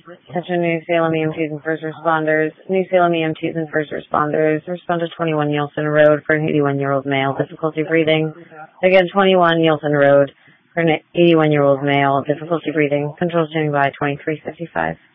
Attention New Salem EMTs and first responders. New Salem EMTs and first responders. Respond to 21 Nielsen Road for an 81-year-old male. Difficulty breathing. Again, 21 Nielsen Road for an 81-year-old male. Difficulty breathing. Control standing by 2355.